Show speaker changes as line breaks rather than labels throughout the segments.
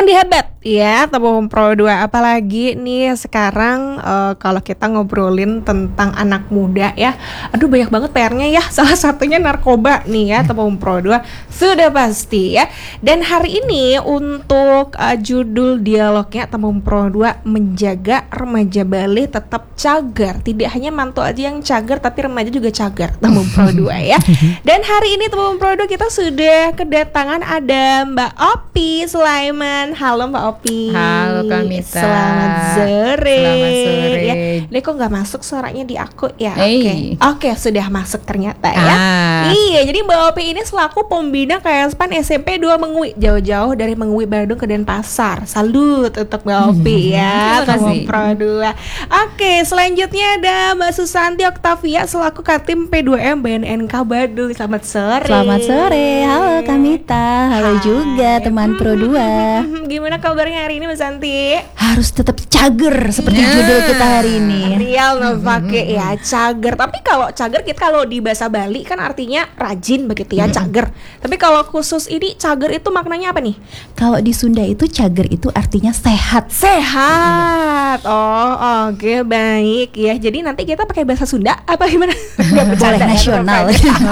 Sandi hebat ya Tabung Pro 2. Apalagi nih sekarang kalau kita ngobrolin tentang anak muda ya, aduh banyak banget PR-nya ya. Salah satunya narkoba nih ya Tabung Pro 2 sudah pasti ya. Dan hari ini untuk judul dialognya Tabung Pro 2, menjaga remaja Bali tetap cagar. Tidak hanya mantu aja yang cagar, tapi remaja juga cagar Tabung Pro 2 ya. Dan hari ini Tabung Pro 2 kita sudah kedatangan ada Mbak Opi Sulaiman. Halo Mbak Opi.
Halo Kamita.
Selamat sore.
Selamat sore.
Ya, ini kok nggak masuk suaranya di aku ya?
Hey.
Oke, sudah masuk ternyata ya. Iya, jadi Mbak Opi ini selaku pembina KSPAN SMP 2 Mengwi, jauh-jauh dari Mengwi Bandung ke Denpasar. Salut untuk Mbak Opi ya. Tabung Pro 2. Oke, selanjutnya ada Mbak Susanti Oktavia selaku Katim P2M BNNK Badung. Selamat sore.
Selamat sore. Halo Kamita. Halo juga teman Pro 2.
Gimana kabarnya hari ini Mbak Santi?
Harus tetap cager seperti judul kita hari ini.
Real no pakai ya, cager. Tapi kalau cager kita kalau di bahasa Bali kan artinya rajin begitu ya, cager. Tapi kalau khusus ini cager itu maknanya apa nih?
Kalau di Sunda itu cager itu artinya sehat.
Sehat. Oh, oke, baik ya. Jadi nanti kita pakai bahasa Sunda apa gimana?
Boleh nasional.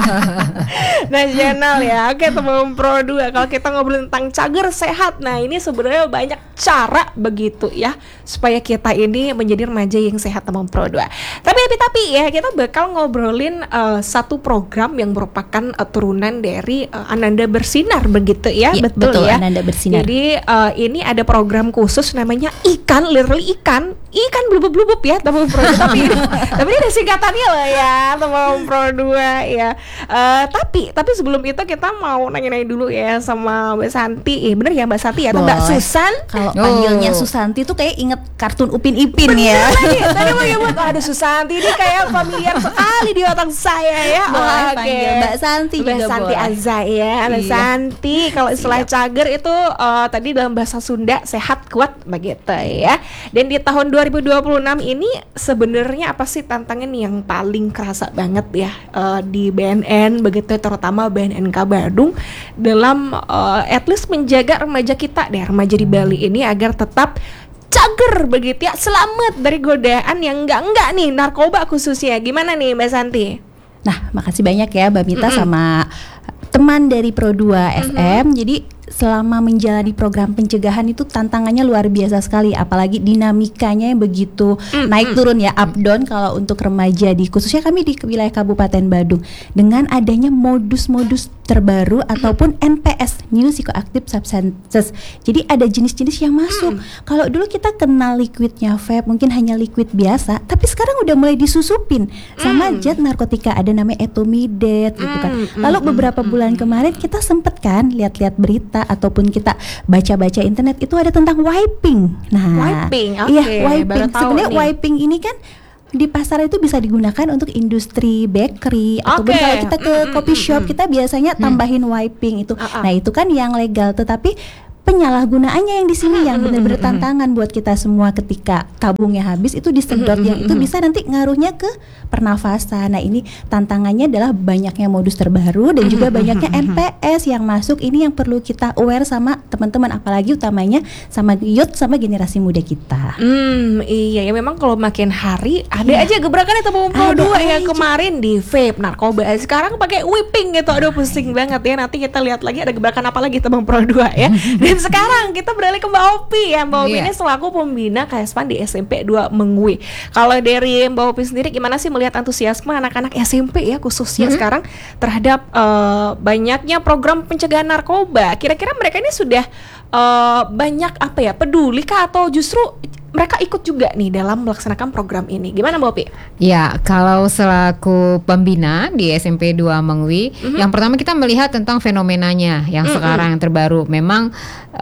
Nasional ya. Oke, Tabung Pro 2. Kalau kita ngobrolin tentang cager sehat, nah ini sebenarnya banyak cara begitu ya supaya kita ini menjadi remaja yang sehat Tabung Pro 2. Tapi ya kita bakal ngobrolin satu program yang merupakan turunan dari Ananda Bersinar begitu ya, betul ya.
Ananda Bersinar.
Jadi ini ada program khusus namanya ikan, literally ikan blubub-blubub ya Tabung Pro 2. tapi ini ada singkatannya loh ya Tabung Pro 2 ya. Tapi sebelum itu kita mau nanya-nanya dulu ya sama Mbak Santi. Bener ya Mbak Santi ya, atau Mbak Susan?
Kalau panggilnya Susanti tuh kayak inget kartun Upin Ipin ya.
Tadi mau nyebut aduh Susanti ini kayak familiar sekali di otak saya ya.
Panggil Mbak Santi juga
Mbak Santi
boleh.
Azza ya. Mbak Santi kalau istilah cager itu tadi dalam bahasa Sunda sehat kuat begitu ya. Dan di tahun 2026 ini sebenarnya apa sih tantangan yang paling kerasa banget ya di BNN begitu, terutama BNNK Badung dalam at least menjaga remaja kita deh, remaja di Bali ini agar tetap cager begitu ya, selamat dari godaan yang enggak nih, narkoba khususnya. Gimana nih Mbak Santi?
Nah, makasih banyak ya Mbak Mita sama teman dari Pro 2 FM. Jadi selama menjalani program pencegahan itu tantangannya luar biasa sekali, apalagi dinamikanya yang begitu naik turun ya, up down kalau untuk remaja di khususnya kami di wilayah Kabupaten Badung dengan adanya modus-modus terbaru ataupun NPS, New Psychoactive Substances. Jadi ada jenis-jenis yang masuk. Kalau dulu kita kenal liquidnya vape mungkin hanya liquid biasa, tapi sekarang udah mulai disusupin sama zat narkotika, ada namanya etomidate gitu kan. Lalu beberapa bulan kemarin kita sempet kan lihat-lihat berita ataupun kita baca-baca internet itu ada tentang wiping. Nah, iya wiping. Sebenarnya wiping ini kan di pasar itu bisa digunakan untuk industri bakery ataupun kalau kita ke coffee shop kita biasanya tambahin wiping itu. Nah, itu kan yang legal, tetapi penyalahgunaannya yang di sini yang benar-benar tantangan buat kita semua ketika tabungnya habis itu disedot yang itu bisa nanti ngaruhnya ke pernafasan. Nah, ini tantangannya adalah banyaknya modus terbaru dan juga banyaknya NPS yang masuk. Ini yang perlu kita aware sama teman-teman, apalagi utamanya sama youth sama generasi muda kita.
Iya ya, memang kalau makin hari ada aja gebrakannya Tabung Pro 2 yang kemarin di vape, narkoba, sekarang pakai whipping gitu. Aduh pusing banget ya. Nanti kita lihat lagi ada gebrakan apa lagi Tabung Pro 2 ya. Dan sekarang kita beralih ke Mbak Opi ya. Mbak Opi ini selaku pembina KSPAN di SMP 2 Mengwi. Kalau dari Mbak Opi sendiri gimana sih melihat antusiasme anak-anak SMP ya khususnya sekarang terhadap banyaknya program pencegahan narkoba? Kira-kira mereka ini sudah banyak peduli kah atau justru mereka ikut juga nih dalam melaksanakan program ini? Gimana Mbak Opi?
Ya, kalau selaku pembina di SMP 2 Mengwi, yang pertama kita melihat tentang fenomenanya yang sekarang yang terbaru. Memang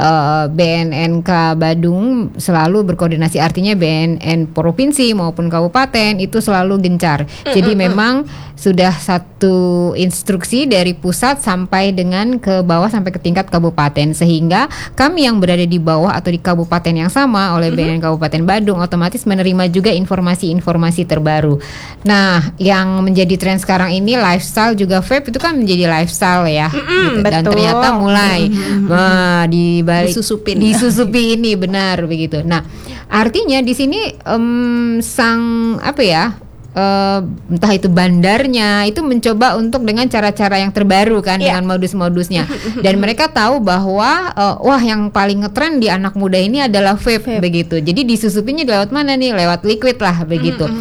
BNNK Badung selalu berkoordinasi, artinya BNN provinsi maupun kabupaten itu selalu gencar. Jadi memang sudah satu instruksi dari pusat sampai dengan ke bawah sampai ke tingkat kabupaten, sehingga kami yang berada di bawah atau di kabupaten yang sama oleh BNN kabupaten Kabupaten Badung otomatis menerima juga informasi-informasi terbaru. Nah, yang menjadi tren sekarang ini lifestyle juga vape itu kan menjadi lifestyle ya. Gitu. Dan
betul.
ternyata mulai disusupi ini benar begitu. Nah, artinya di sini entah itu bandarnya itu mencoba untuk dengan cara-cara yang terbaru kan, dengan modus-modusnya, dan mereka tahu bahwa yang paling ngetren di anak muda ini adalah vape. Begitu. Jadi disusupinya lewat mana nih? Lewat liquid lah begitu.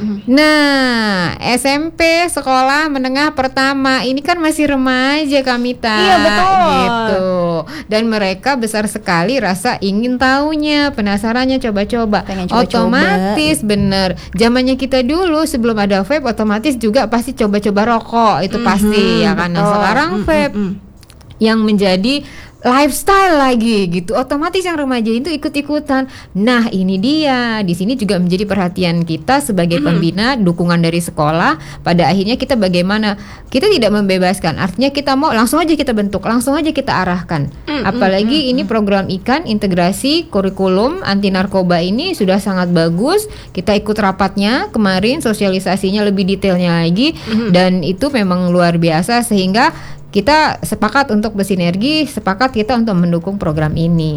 Nah, SMP sekolah menengah pertama ini kan masih remaja Kamita.
Iya betul.
Gitu. Dan mereka besar sekali rasa ingin tahunya, penasarannya, coba-coba. Otomatis bener. Zamannya kita dulu sebelum ada vape otomatis juga pasti coba-coba rokok, itu pasti ya kan. Nah, sekarang vape yang menjadi lifestyle lagi gitu, otomatis yang remaja itu ikut-ikutan. Nah, ini dia. Di sini juga menjadi perhatian kita sebagai pembina, dukungan dari sekolah. Pada akhirnya kita bagaimana? Kita tidak membebaskan. Artinya kita mau langsung aja kita bentuk, langsung aja kita arahkan. Apalagi ini program IKAN, integrasi kurikulum anti narkoba ini sudah sangat bagus. Kita ikut rapatnya kemarin, sosialisasinya lebih detailnya lagi, dan itu memang luar biasa sehingga kita sepakat untuk bersinergi, sepakat kita untuk mendukung program ini.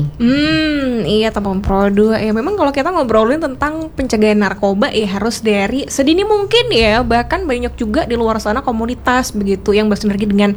Iya teman Pro 2 ya. Memang kalau kita ngobrolin tentang pencegahan narkoba ya harus dari sedini mungkin ya. Bahkan banyak juga di luar sana komunitas begitu yang bersinergi dengan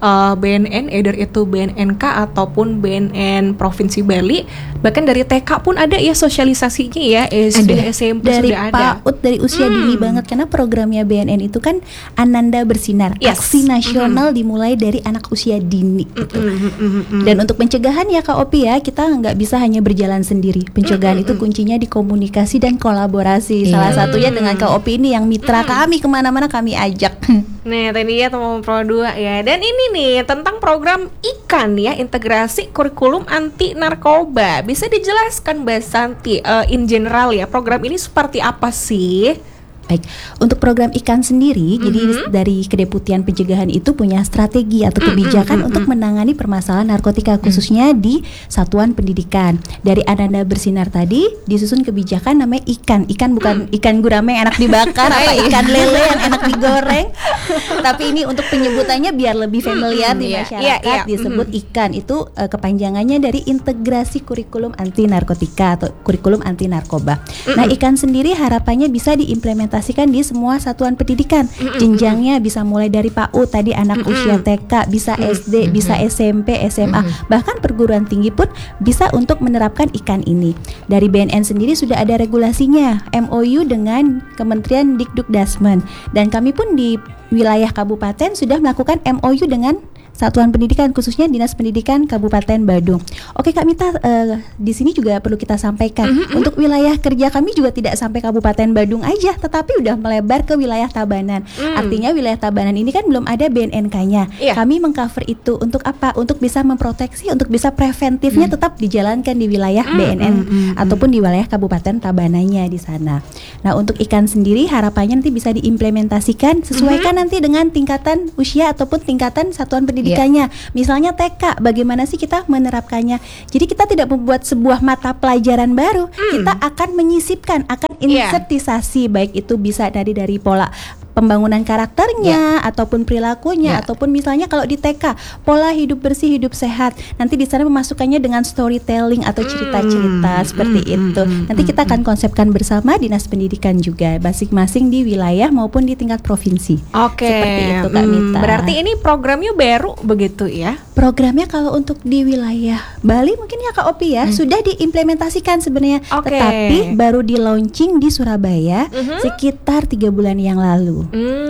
BNN, either itu BNNK ataupun BNN Provinsi Bali. Bahkan dari TK pun ada ya sosialisasinya ya. SD, SMP
dari
sudah ada.
PAUD dari usia dini banget, karena programnya BNN itu kan Ananda Bersinar, aksi nasional dimulai dari anak usia dini gitu. Dan untuk pencegahan ya Kak Opi ya, kita nggak bisa hanya berjalan sendiri. Pencegahan itu kuncinya di komunikasi dan kolaborasi. Salah satunya dengan Kak Opi ini yang mitra kami, kemana-mana kami ajak.
Nah, tadi ya teman Pro 2 ya. Dan ini nih tentang program IKAN ya, integrasi kurikulum anti narkoba. Bisa dijelaskan Mbak Santi in general ya, program ini seperti apa sih?
Baik, untuk program IKAN sendiri, jadi dari Kedeputian Pencegahan itu punya strategi atau kebijakan untuk menangani permasalahan narkotika khususnya di satuan pendidikan. Dari Ananda Bersinar tadi disusun kebijakan namanya IKAN. IKAN bukan ikan gurame enak dibakar atau ikan lele yang enak digoreng. Tapi ini untuk penyebutannya biar lebih familiar di masyarakat, disebut IKAN. Itu kepanjangannya dari Integrasi Kurikulum Anti Narkotika atau Kurikulum Anti Narkoba. Nah, IKAN sendiri harapannya bisa diimplementasikan di semua satuan pendidikan. Jenjangnya bisa mulai dari PAUD tadi, anak usia TK, bisa SD, bisa SMP, SMA, bahkan perguruan tinggi pun bisa untuk menerapkan IKAN ini. Dari BNN sendiri sudah ada regulasinya, MOU dengan Kementerian Dikdukdasmen, dan kami pun di wilayah kabupaten sudah melakukan MOU dengan Satuan Pendidikan, khususnya Dinas Pendidikan Kabupaten Badung. Oke Kak Mita, di sini juga perlu kita sampaikan, untuk wilayah kerja kami juga tidak sampai Kabupaten Badung aja, tetapi udah melebar ke wilayah Tabanan. Artinya wilayah Tabanan ini kan belum ada BNNK-nya. Kami mengcover itu untuk apa? Untuk bisa memproteksi, untuk bisa preventifnya tetap dijalankan di wilayah BNN ataupun di wilayah Kabupaten Tabanannya di sana. Nah, untuk IKAN sendiri harapannya nanti bisa diimplementasikan sesuaikan nanti dengan tingkatan usia ataupun tingkatan satuan pendidikannya. Misalnya TK, bagaimana sih kita menerapkannya? Jadi kita tidak membuat sebuah mata pelajaran baru, kita akan menyisipkan, akan insertisasi, baik itu bisa dari pola pembangunan karakternya ataupun perilakunya, ataupun misalnya kalau di TK pola hidup bersih, hidup sehat, nanti di sana memasukkannya dengan storytelling atau cerita-cerita seperti itu. Nanti kita akan konsepkan bersama Dinas Pendidikan juga, masing-masing di wilayah maupun di tingkat provinsi.
Oke,
seperti itu Kak Mita.
Berarti ini programnya baru begitu ya?
Programnya kalau untuk di wilayah Bali mungkin ya Kak Opi ya, sudah diimplementasikan sebenarnya, tetapi baru di launching di Surabaya sekitar 3 bulan yang lalu.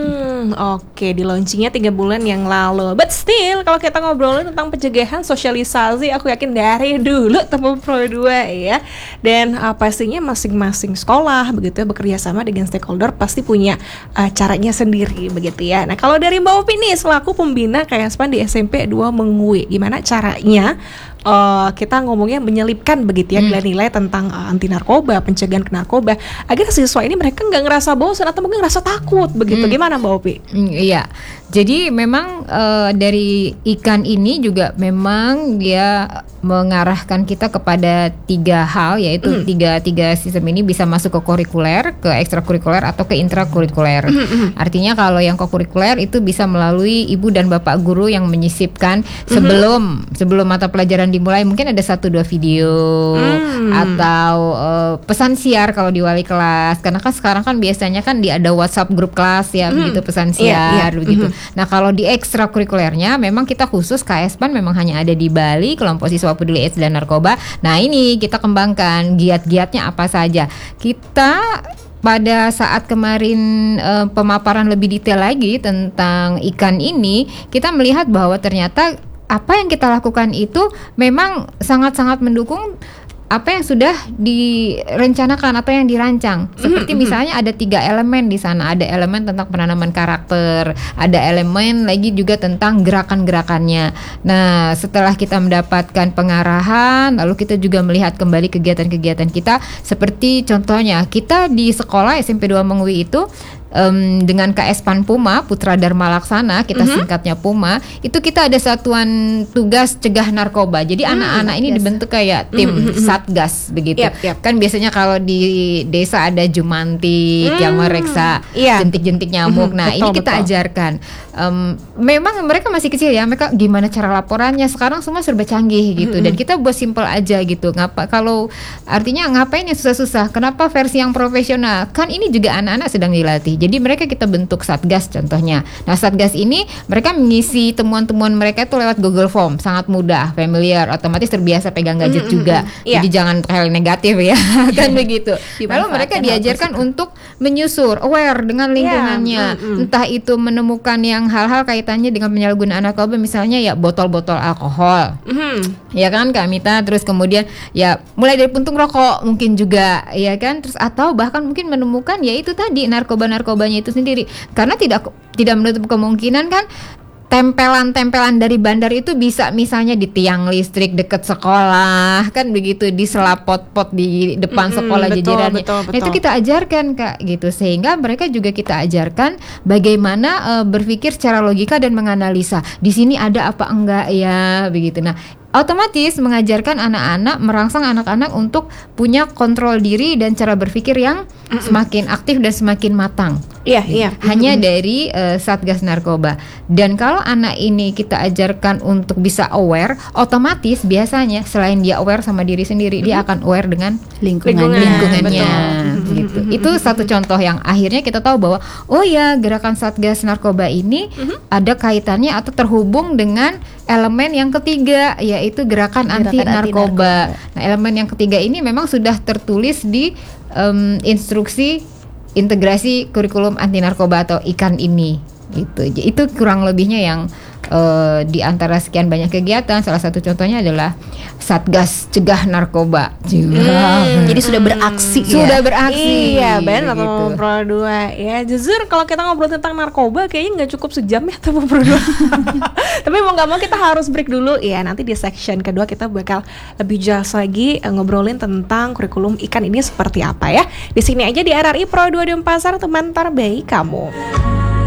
Oke, di launchingnya 3 bulan yang lalu. But still, kalau kita ngobrolin tentang pencegahan, sosialisasi, aku yakin dari dulu teman Pro 2 ya. Dan pastinya masing-masing sekolah begitu ya, bekerja sama dengan stakeholder pasti punya caranya sendiri begitu ya. Nah, kalau dari Mbak Opi nih selaku pembina KSPAN di SMP 2 Mengwi, gimana caranya kita ngomongnya menyelipkan begitu ya nilai-nilai tentang anti narkoba, pencegahan ke narkoba, agar siswa ini mereka nggak ngerasa bosan atau mungkin ngerasa takut begitu. Gimana Mbak Opi?
Iya, jadi memang dari ikan ini juga memang dia mengarahkan kita kepada 3 hal, yaitu tiga sistem ini bisa masuk ke kurikuler, ke ekstrakurikuler atau ke intrakurikuler. Artinya kalau yang kurikuler itu bisa melalui ibu dan bapak guru yang menyisipkan sebelum mata pelajaran dimulai, mungkin ada 1-2 video atau pesan siar kalau di wali kelas, karena kan sekarang kan biasanya kan ada WhatsApp grup kelas ya, begitu pesan siar begitu. Nah kalau di ekstrakurikulernya memang kita khusus KSPAN memang hanya ada di Bali, kelompok siswa peduli AIDS dan narkoba. Nah ini kita kembangkan giat-giatnya apa saja. Kita pada saat kemarin pemaparan lebih detail lagi tentang ikan ini, kita melihat bahwa ternyata apa yang kita lakukan itu memang sangat-sangat mendukung apa yang sudah direncanakan atau yang dirancang. Seperti misalnya ada 3 elemen di sana. Ada elemen tentang penanaman karakter, ada elemen lagi juga tentang gerakan-gerakannya. Nah, setelah kita mendapatkan pengarahan, lalu kita juga melihat kembali kegiatan-kegiatan kita. Seperti contohnya, kita di sekolah SMP 2 Mengwi itu dengan KSPAN Puma, Putra Dharma Laksana, kita singkatnya Puma, itu kita ada satuan tugas cegah narkoba. Jadi anak-anak ini dibentuk kayak tim satgas begitu. Kan biasanya kalau di desa ada jumantik yang mereksa jentik-jentik nyamuk. Nah ini kita ajarkan. Memang mereka masih kecil ya, mereka gimana cara laporannya. Sekarang semua serba canggih gitu, dan kita buat simple aja gitu. Kalau artinya ngapain yang susah-susah? Kenapa versi yang profesional? Kan ini juga anak-anak sedang dilatih. Jadi mereka kita bentuk satgas contohnya. Nah satgas ini mereka mengisi temuan-temuan mereka itu lewat Google Form, sangat mudah, familiar, otomatis terbiasa pegang gadget juga. Jadi jangan hal negatif ya, kan begitu. Lalu mereka diajarkan untuk menyusur, aware dengan lingkungannya. Entah itu menemukan yang hal-hal kaitannya dengan penyalahgunaan narkoba, misalnya ya botol-botol alkohol, ya kan Kak Mita. Terus kemudian ya mulai dari puntung rokok mungkin juga, ya kan. Terus atau bahkan mungkin menemukan ya itu tadi narkobanya itu sendiri, karena tidak menutup kemungkinan kan tempelan-tempelan dari bandar itu bisa misalnya di tiang listrik dekat sekolah, kan begitu, di selapot-pot di depan sekolah jajarannya. Nah, itu kita ajarkan Kak gitu, sehingga mereka juga kita ajarkan bagaimana berpikir secara logika dan menganalisa di sini ada apa enggak ya begitu. Nah otomatis mengajarkan anak-anak, merangsang anak-anak untuk punya kontrol diri dan cara berpikir yang semakin aktif dan semakin matang. Hanya dari Satgas Narkoba. Dan kalau anak ini kita ajarkan untuk bisa aware, otomatis biasanya selain dia aware sama diri sendiri, dia akan aware dengan lingkungannya. Gitu. Itu satu contoh yang akhirnya kita tahu bahwa oh ya, gerakan Satgas Narkoba ini ada kaitannya atau terhubung dengan elemen yang ketiga, yaitu gerakan anti narkoba. Nah, elemen yang ketiga ini memang sudah tertulis di instruksi integrasi kurikulum anti narkoba atau IKAN ini. Itu kurang lebihnya yang di antara sekian banyak kegiatan. Salah satu contohnya adalah Satgas Cegah Narkoba.
Jadi sudah beraksi.
Iya, benar teman Pro 2. Ya, jujur kalau kita ngobrol tentang narkoba kayaknya nggak cukup sejam ya teman Pro 2. Tapi mau nggak mau kita harus break dulu ya. Nanti di section kedua kita bakal lebih jelas lagi ngobrolin tentang kurikulum IKAN ini seperti apa ya. Di sini aja di RRI Pro 2 Denpasar, teman terbaik kamu.